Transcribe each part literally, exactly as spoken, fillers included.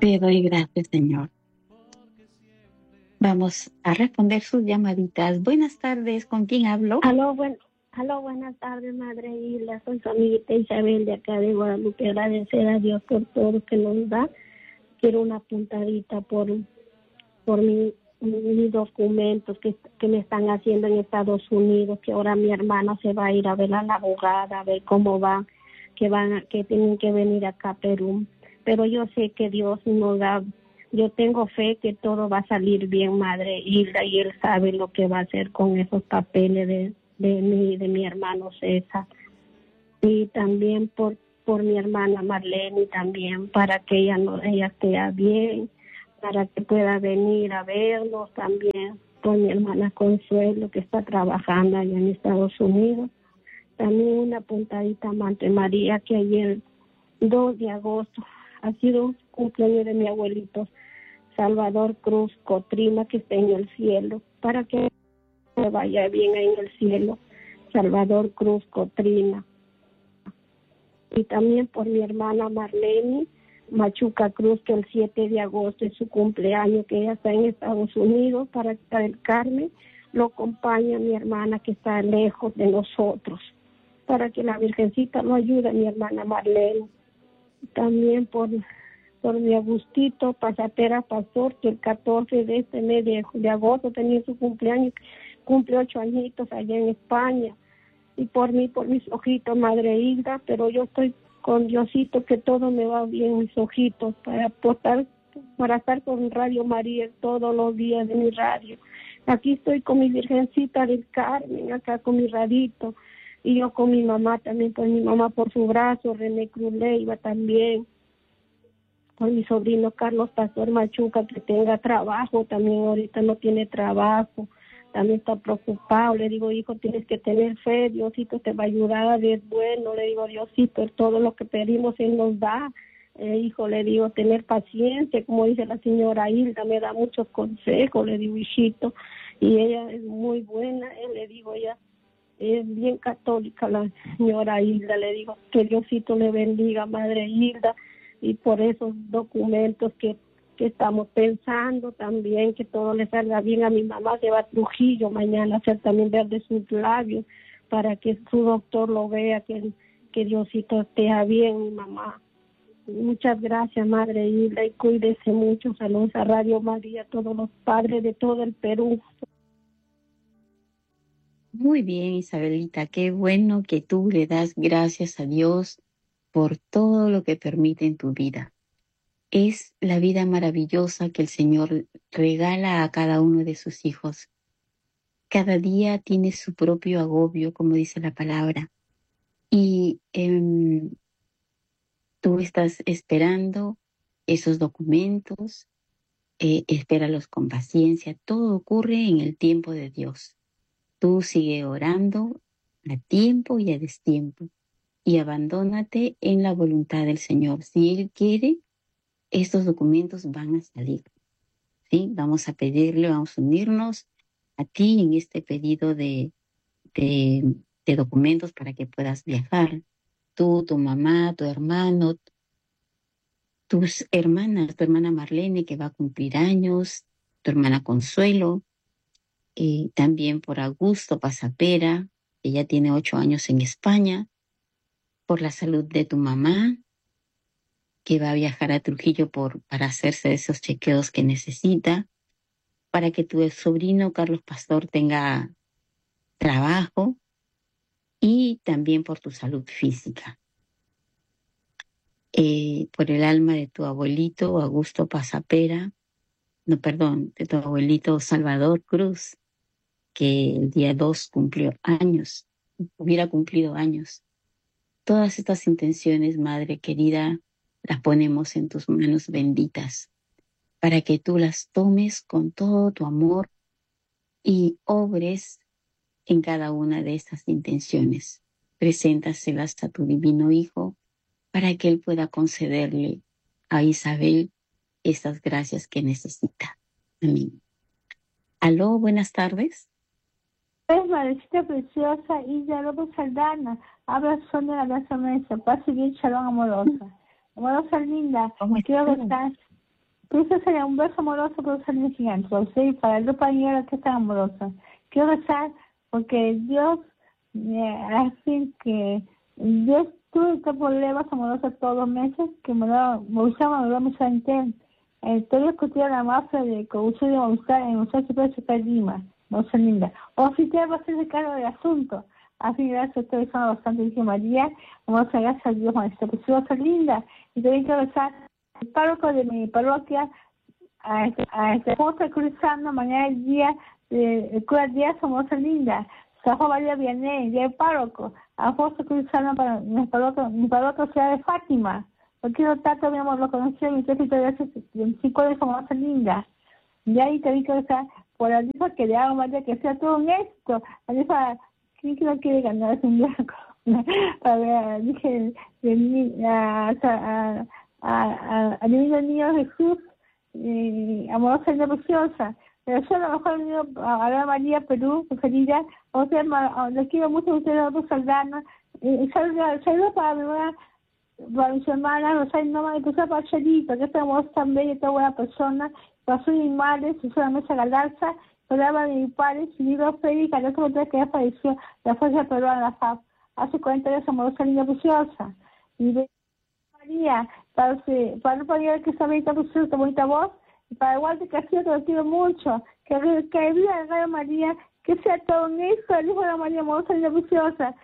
Te doy gracias, Señor. Vamos a responder sus llamaditas. Buenas tardes, ¿con quién hablo? Aló, buen, aló, buenas tardes, Madre Hilda. Soy su amiguita Isabel de acá de Guadalupe. Agradecer a Dios por todo lo que nos da. Quiero una puntadita por, por mi, mis documentos que, que me están haciendo en Estados Unidos, que ahora mi hermana se va a ir a ver a la abogada, a ver cómo va, que van, a- que tienen que venir acá a Perú. Pero yo sé que Dios nos da. Yo tengo fe que todo va a salir bien, Madre Hilda, y Él sabe lo que va a hacer con esos papeles de, de, mi, de mi hermano César. Y también por, por mi hermana Marlene, también para que ella, no, ella esté bien, para que pueda venir a vernos también. Por mi hermana Consuelo, que está trabajando allá en Estados Unidos. También una puntadita a Madre María, que ayer, dos de agosto, ha sido cumpleaños de mi abuelito Salvador Cruz Cotrina, que está en el cielo, para que se vaya bien ahí en el cielo. Salvador Cruz Cotrina. Y también por mi hermana Marlene Machuca Cruz, que el siete de agosto es su cumpleaños, que ella está en Estados Unidos, para que el Carmen lo acompañe a mi hermana que está lejos de nosotros, para que la Virgencita lo ayude a mi hermana Marlene. También por por mi Agustito Pasatera Pastor, que el catorce de este mes de, de agosto tenía su cumpleaños, cumple ocho añitos allá en España. Y por mí, por mis ojitos, Madre Hilda, pero yo estoy con Diosito, que todo me va bien, mis ojitos, para aportar, para estar con Radio María todos los días de mi radio. Aquí estoy con mi Virgencita del Carmen, acá con mi radito, y yo con mi mamá también, por mi mamá por su brazo, René Cruz Leiva también, con mi sobrino Carlos Pastor Machuca, que tenga trabajo, también ahorita no tiene trabajo, también está preocupado. Le digo, hijo, tienes que tener fe, Diosito te va a ayudar, es bueno. Le digo, Diosito, todo lo que pedimos Él nos da. Eh, hijo, le digo, tener paciencia, como dice la señora Hilda, me da muchos consejos, le digo, hijito, y ella es muy buena. Eh, le digo, ella es bien católica, la señora Hilda. Le digo, que Diosito le bendiga, Madre Hilda, y por esos documentos que, que estamos pensando también, que todo le salga bien. A mi mamá se va a Trujillo mañana a hacer también ver de sus labios, para que su doctor lo vea, que, que Diosito esté bien, mi mamá. Muchas gracias, Madre Hilda, y cuídese mucho. Saludos a Radio María, a todos los padres de todo el Perú. Muy bien, Isabelita, qué bueno que tú le das gracias a Dios por todo lo que permite en tu vida. Es la vida maravillosa que el Señor regala a cada uno de sus hijos. Cada día tiene su propio agobio, como dice la palabra. Y em, tú estás esperando esos documentos, eh, espéralos con paciencia. Todo ocurre en el tiempo de Dios. Tú sigue orando a tiempo y a destiempo y abandónate en la voluntad del Señor. Si Él quiere, estos documentos van a salir. ¿Sí? Vamos a pedirle, vamos a unirnos a ti en este pedido de, de, de documentos para que puedas viajar. Tú, tu mamá, tu hermano, tus hermanas, tu hermana Marlene que va a cumplir años, tu hermana Consuelo, eh, también por Augusto Pasapera, que ya tiene ocho años en España, por la salud de tu mamá, que va a viajar a Trujillo por, para hacerse esos chequeos que necesita, para que tu sobrino Carlos Pastor tenga trabajo y también por tu salud física. Eh, por el alma de tu abuelito Augusto Pasapera, no, perdón, de tu abuelito Salvador Cruz, que el día dos cumplió años, hubiera cumplido años. Todas estas intenciones, Madre querida, las ponemos en tus manos benditas, para que tú las tomes con todo tu amor y obres en cada una de estas intenciones. Preséntaselas a tu divino Hijo para que Él pueda concederle a Isabel estas gracias que necesita. Amén. Aló, buenas tardes. Es Madrecita Preciosa y ya luego Saldana. Habla Sonia de la Casa Mesa. Paz y bien, shalom amorosa. Amorosa linda, ¿Cómo quiero estás? estar Preciosa, un beso amoroso por salir gigante, para usted y para el compañero que está amorosa. Quiero rezar porque Dios eh, hace que Dios tuve problemas amorosos todos los meses que me lo me usaba, me lo me senté. Estoy discutiendo la mafia de corrupción de usar en usar su precio para Lima, no sé linda. O si te va a ser cargo del asunto. Así gracias, estoy usando bastante, dije María, vamos a gracias a Dios, maestra preciosa, linda. Y también quiero rezar el párroco de mi parroquia, a este, a este José Cruzando, mañana el día de el cura Díaz, famosa linda. San Juan María Vianney, día del párroco, a José Cruzando para mi parroquia, mi parroquia ciudad de Fátima. Porque no tanto, mi amor, lo conocí en mi tráfico de hace veinticinco años, famosa linda. Y ahí te vi que rezar por la hija que le hago, María, que sea todo un éxito. La hija, ¿quién que no quiere ganar? Es un blanco. A ver, dije, a, a, a, a mi niño Jesús, eh, amorosa y preciosa. Pero yo a lo mejor he venido a hablar María, Perú, preferida. O sea, le quiero mucho a ustedes, a los Saldana. Eh, Saludos saludo para mi mamá, para mis hermanas, Rosario Noma, y pues para Chelito, que estamos tan bella y tan buena persona. Para sus madres, Susana Mesa Galarza, programa de mi padre, Silvio Félix, que no se que ya falleció la Fuerza Peruana, la F A P. Hace cuarenta años, amorosa, linda, preciosa. Y de María, para, usted, para no poner que esa bonita preciosa, bonita voz, y para Walter Castillo, te lo quiero mucho. Que, que viva la María, que sea todo un hijo, el hijo de la María, amorosa, linda, preciosa.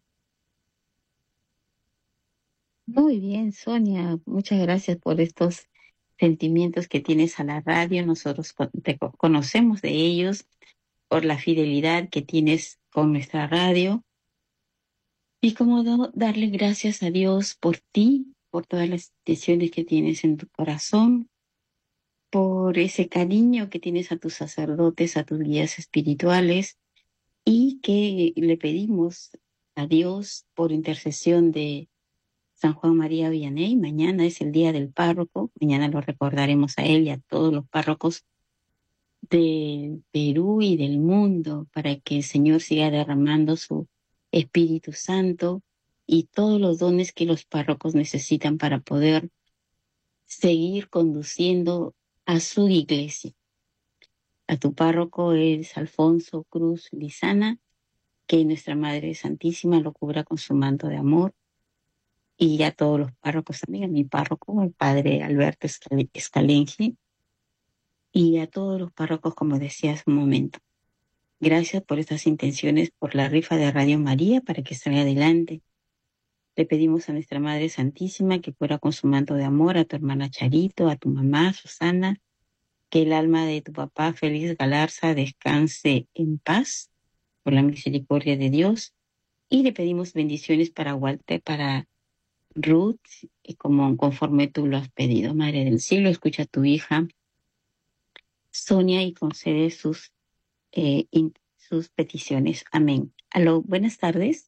Muy bien, Sonia, muchas gracias por estos sentimientos que tienes a la radio. Nosotros con- te co- conocemos de ellos por la fidelidad que tienes con nuestra radio y como do- darle gracias a Dios por ti, por todas las decisiones que tienes en tu corazón, por ese cariño que tienes a tus sacerdotes, a tus guías espirituales y que le pedimos a Dios por intercesión de San Juan María Vianney. Mañana es el día del párroco, mañana lo recordaremos a él y a todos los párrocos del Perú y del mundo para que el Señor siga derramando su Espíritu Santo y todos los dones que los párrocos necesitan para poder seguir conduciendo a su iglesia. A tu párroco es Alfonso Cruz Lizana, que nuestra Madre Santísima lo cubra con su manto de amor, y a todos los párrocos también, a mi párroco, el padre Alberto Escalengi, y a todos los párrocos, como decía hace un momento. Gracias por estas intenciones, por la rifa de Radio María para que salga adelante. Le pedimos a nuestra Madre Santísima que cubra con su manto de amor a tu hermana Charito, a tu mamá Susana, que el alma de tu papá Félix Galarza descanse en paz por la misericordia de Dios. Y le pedimos bendiciones para Walter, para Ruth, y como conforme tú lo has pedido. Madre del cielo, escucha a tu hija Sonia y concede sus, eh, in, sus peticiones. Amén. Aló, buenas tardes.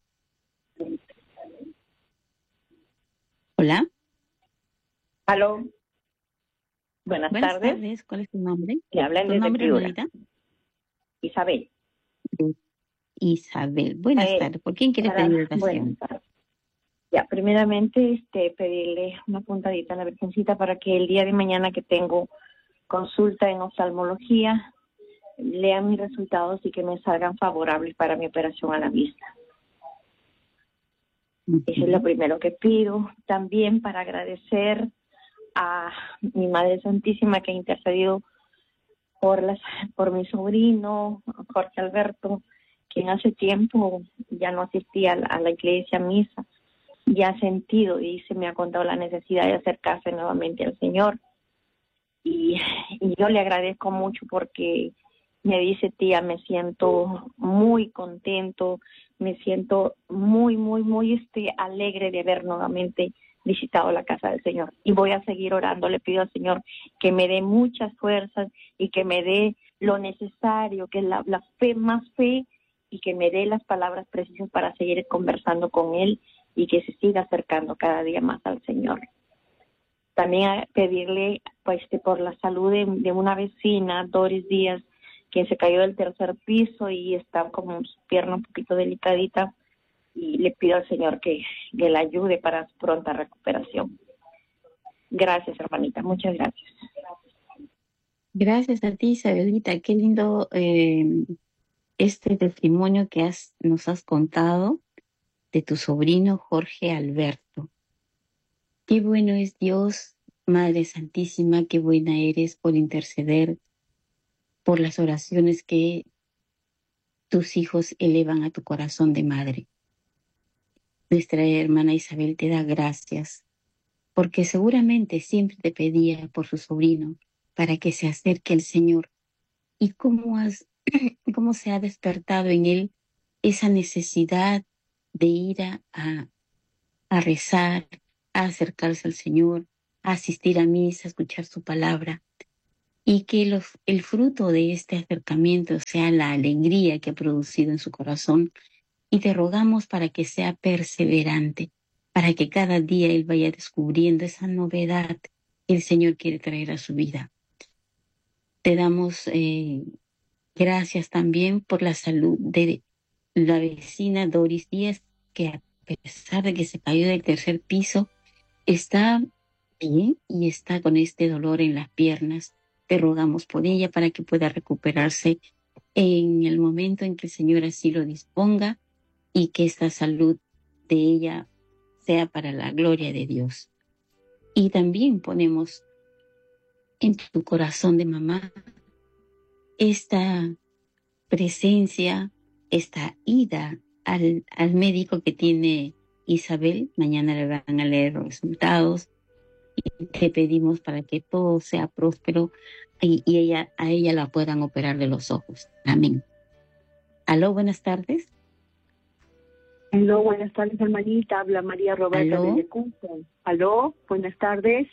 Hola. Aló. Buenas, Buenas tardes. tardes. ¿Cuál es tu nombre? Me hablan ¿Tu desde nombre, Piura. Nodita? Isabel. Isabel. Buenas Eh, tardes. ¿Por quién quieres para, pedir oración? buenas tardes. Ya, primeramente, este, pedirle una puntadita a la Virgencita para que el día de mañana que tengo consulta en oftalmología, lean mis resultados y que me salgan favorables para mi operación a la vista. Uh-huh. Eso es lo primero que pido. También para agradecer a mi Madre Santísima que ha intercedido por, las, por mi sobrino, Jorge Alberto, quien hace tiempo ya no asistía a la, a la iglesia, a misa, y ha sentido y se me ha contado la necesidad de acercarse nuevamente al Señor. Y, y yo le agradezco mucho porque me dice, tía, me siento muy contento, me siento muy, muy, muy este, alegre de haber nuevamente visitado la casa del Señor. Y voy a seguir orando, le pido al Señor que me dé muchas fuerzas y que me dé lo necesario, que la, la fe, más fe, y que me dé las palabras precisas para seguir conversando con Él y que se siga acercando cada día más al Señor. También a pedirle pues, por la salud de, de una vecina, Doris Díaz, quien se cayó del tercer piso y está como su pierna un poquito delicadita, y le pido al Señor que, que la ayude para su pronta recuperación. Gracias, hermanita, muchas gracias. Gracias a ti, Isabelita. Qué lindo eh, este testimonio que has, nos has contado de tu sobrino Jorge Alberto. Qué bueno es Dios, Madre Santísima, qué buena eres por interceder por las oraciones que tus hijos elevan a tu corazón de madre. Nuestra hermana Isabel te da gracias, porque seguramente siempre te pedía por su sobrino para que se acerque al Señor. ¿Y cómo, has, cómo se ha despertado en él esa necesidad de ir a, a, a rezar, a acercarse al Señor, a asistir a misa, a escuchar su palabra? Y que los, el fruto de este acercamiento sea la alegría que ha producido en su corazón. Y te rogamos para que sea perseverante, para que cada día él vaya descubriendo esa novedad que el Señor quiere traer a su vida. Te damos eh, gracias también por la salud de la vecina Doris Díaz, que a pesar de que se cayó del tercer piso, está bien y está con este dolor en las piernas. Te rogamos por ella para que pueda recuperarse en el momento en que el Señor así lo disponga y que esta salud de ella sea para la gloria de Dios. Y también ponemos en tu corazón de mamá esta presencia, esta ida al, al médico que tiene Isabel. Mañana le van a leer los resultados y te pedimos para que todo sea próspero y, y ella, a ella la puedan operar de los ojos. Amén. Aló, buenas tardes. Aló, buenas tardes, hermanita. Habla María Roberta ¿Aló? de Cusco. Aló, buenas tardes.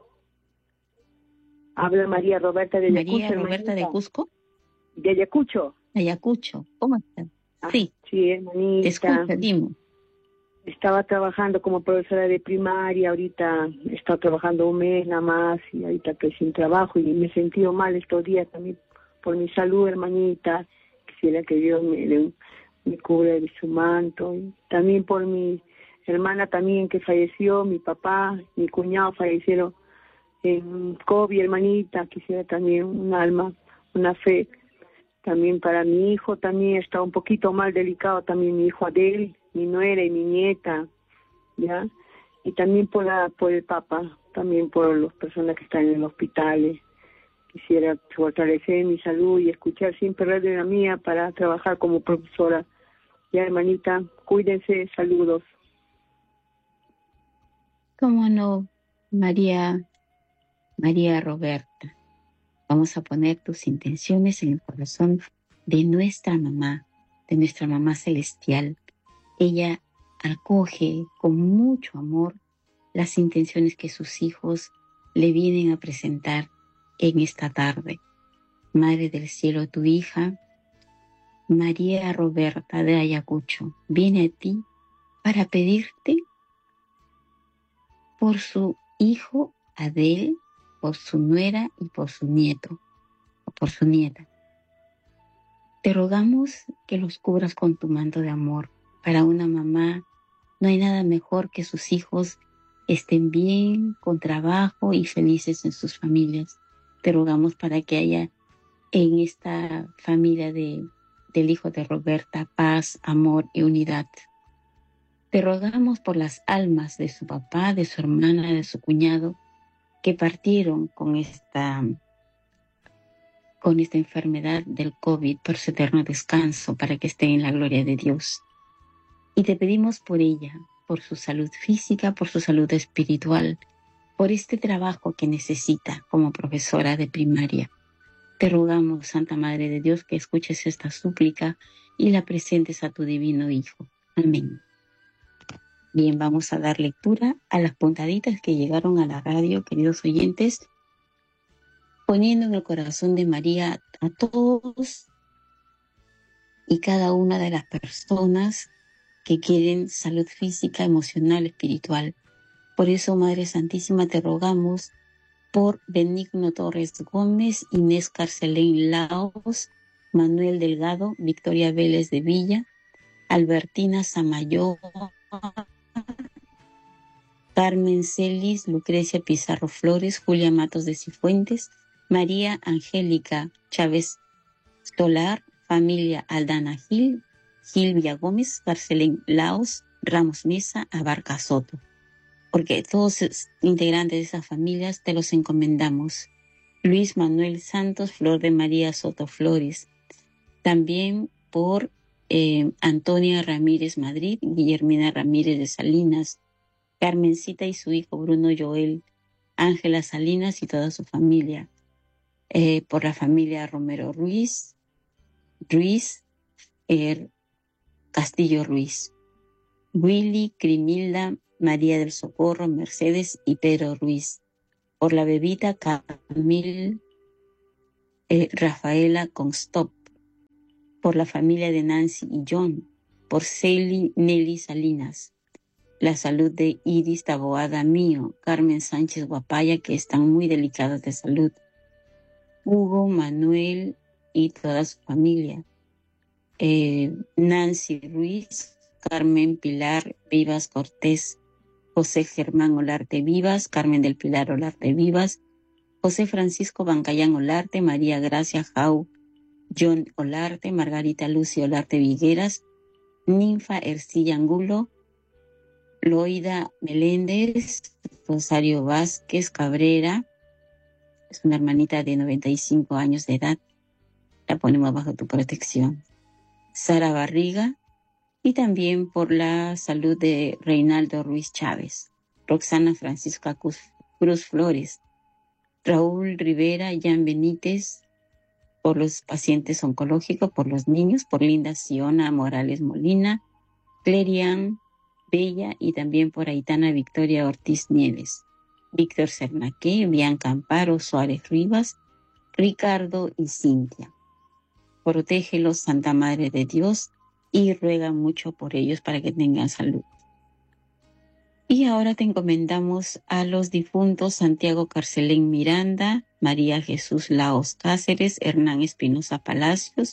Habla María Roberta de Ayacucho. María Roberta de Cusco. De Ayacucho. Ayacucho, ¿cómo estás? Ah, Sí, sí, hermanita. te escucho, dime. Estaba trabajando como profesora de primaria, ahorita he estado trabajando un mes nada más y ahorita estoy sin trabajo y me he sentido mal estos días también por mi salud, hermanita. Quisiera que Dios me dé un me cubre de su manto, y también por mi hermana también que falleció, mi papá, mi cuñado fallecieron en COVID, hermanita. Quisiera también un alma, una fe, también para mi hijo, también está un poquito mal delicado, también mi hijo Adel, mi nuera y mi nieta, ¿ya? Y también por, la, por el Papa, también por las personas que están en el hospital. Quisiera fortalecer mi salud y escuchar siempre Radio La Mía para trabajar como profesora. Ya, hermanita, cuídense, saludos. ¿Cómo no, María, María Roberta? Vamos a poner tus intenciones en el corazón de nuestra mamá, de nuestra mamá celestial. Ella acoge con mucho amor las intenciones que sus hijos le vienen a presentar en esta tarde. Madre del cielo, tu hija, María Roberta de Ayacucho, viene a ti para pedirte por su hijo Adel, por su nuera y por su nieto, o por su nieta. Te rogamos que los cubras con tu manto de amor. Para una mamá no hay nada mejor que sus hijos estén bien, con trabajo y felices en sus familias. Te rogamos para que haya en esta familia de, del hijo de Roberta paz, amor y unidad. Te rogamos por las almas de su papá, de su hermana, de su cuñado, que partieron con esta, con esta enfermedad del COVID, por su eterno descanso, para que estén en la gloria de Dios. Y te pedimos por ella, por su salud física, por su salud espiritual, por este trabajo que necesita como profesora de primaria. Te rogamos, Santa Madre de Dios, que escuches esta súplica y la presentes a tu divino Hijo. Amén. Bien, vamos a dar lectura a las puntaditas que llegaron a la radio, queridos oyentes, poniendo en el corazón de María a todos y cada una de las personas que quieren salud física, emocional, espiritual. Por eso, Madre Santísima, te rogamos por Benigno Torres Gómez, Inés Carcelén Laos, Manuel Delgado, Victoria Vélez de Villa, Albertina Samayoa, Carmen Celis, Lucrecia Pizarro Flores, Julia Matos de Cifuentes, María Angélica Chávez Stolar, familia Aldana Gil, Gil Villagómez, Barcelén Laos, Ramos Mesa, Abarca Soto. Porque todos los integrantes de esas familias te los encomendamos. Luis Manuel Santos, Flor de María Soto Flores. También por eh, Antonia Ramírez Madrid, Guillermina Ramírez de Salinas, Carmencita y su hijo Bruno Joel, Ángela Salinas y toda su familia. Eh, por la familia Romero Ruiz, Ruiz, eh, Castillo Ruiz, Willy, Crimilda, María del Socorro, Mercedes y Pedro Ruiz. Por la bebita Camil, eh, Rafaela Constop. Por la familia de Nancy y John. Por Celi Nelly Salinas. La salud de Iris Taboada Mío, Carmen Sánchez Guapaya, que están muy delicadas de salud. Hugo, Manuel y toda su familia. Eh, Nancy Ruiz, Carmen Pilar Vivas Cortés, José Germán Olarte Vivas, Carmen del Pilar Olarte Vivas, José Francisco Bancayán Olarte, María Gracia Jau, John Olarte, Margarita Lucy Olarte Vigueras, Ninfa Ercilla Angulo, Loida Meléndez, Rosario Vázquez Cabrera, es una hermanita de noventa y cinco años de edad, la ponemos bajo tu protección. Sara Barriga, y también por la salud de Reinaldo Ruiz Chávez, Roxana Francisca Cruz, Cruz Flores, Raúl Rivera, Jan Benítez, por los pacientes oncológicos, por los niños, por Linda Siona Morales Molina, Clerian Bella y también por Aitana Victoria Ortiz Nieves, Víctor Cernaque, Bianca Amparo Suárez Rivas, Ricardo y Cintia. Protégelos, Santa Madre de Dios, y ruega mucho por ellos para que tengan salud. Y ahora te encomendamos a los difuntos Santiago Carcelén Miranda, María Jesús Laos Cáceres, Hernán Espinosa Palacios,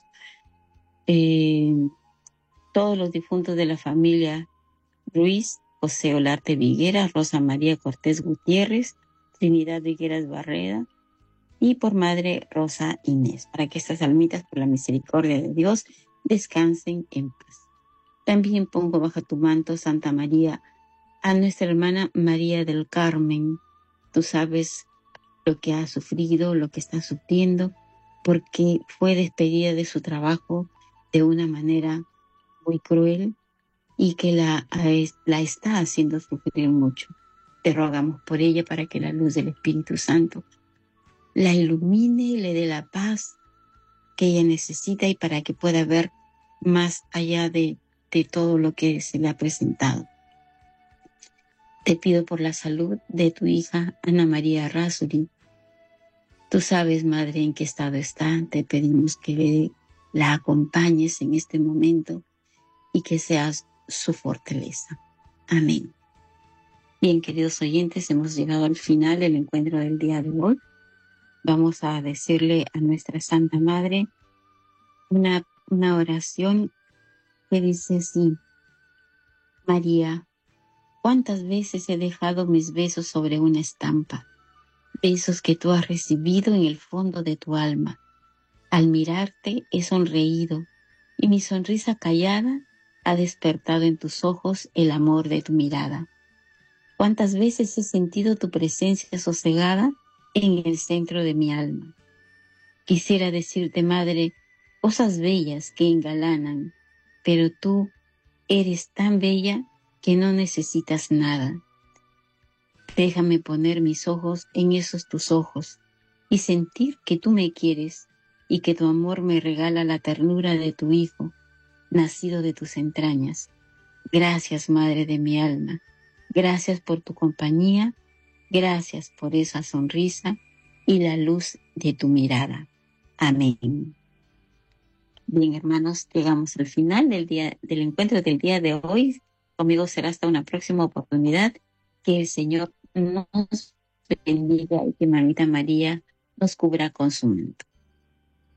eh, todos los difuntos de la familia Ruiz, José Olarte Viguera, Rosa María Cortés Gutiérrez, Trinidad Vigueras Barreda, y por Madre Rosa Inés, para que estas almitas, por la misericordia de Dios, descansen en paz. También pongo bajo tu manto, Santa María, a nuestra hermana María del Carmen. Tú sabes lo que ha sufrido, lo que está sufriendo, porque fue despedida de su trabajo de una manera muy cruel y que la, la está haciendo sufrir mucho. Te rogamos por ella para que la luz del Espíritu Santo la ilumine y le dé la paz que ella necesita y para que pueda ver más allá de, de todo lo que se le ha presentado. Te pido por la salud de tu hija Ana María Rasuri. Tú sabes, Madre, en qué estado está. Te pedimos que la acompañes en este momento y que seas su fortaleza. Amén. Bien, queridos oyentes, hemos llegado al final del encuentro del día de hoy. Vamos a decirle a nuestra Santa Madre una, una oración que dice así: María, ¿cuántas veces he dejado mis besos sobre una estampa? Besos que tú has recibido en el fondo de tu alma. Al mirarte he sonreído y mi sonrisa callada ha despertado en tus ojos el amor de tu mirada. ¿Cuántas veces he sentido tu presencia sosegada en el centro de mi alma? Quisiera decirte, Madre, cosas bellas que engalanan, pero tú eres tan bella que no necesitas nada. Déjame poner mis ojos en esos tus ojos y sentir que tú me quieres y que tu amor me regala la ternura de tu Hijo, nacido de tus entrañas. Gracias, Madre de mi alma. Gracias por tu compañía. Gracias por esa sonrisa y la luz de tu mirada. Amén. Bien, hermanos, llegamos al final del día, del encuentro del día de hoy. Conmigo será hasta una próxima oportunidad. Que el Señor nos bendiga y que Mamita María nos cubra con su manto.